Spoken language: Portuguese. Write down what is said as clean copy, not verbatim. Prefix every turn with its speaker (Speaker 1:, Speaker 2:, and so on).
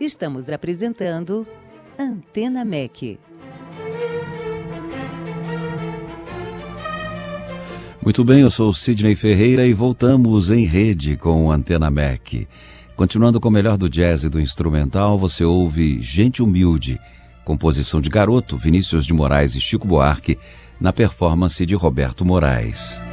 Speaker 1: Estamos apresentando Antena MEC.
Speaker 2: Muito bem, eu sou o Sidney Ferreira e voltamos em rede com o Antena MEC. Continuando com o melhor do jazz e do instrumental, você ouve Gente Humilde, composição de Garoto, Vinícius de Moraes e Chico Buarque, na performance de Roberto Moraes.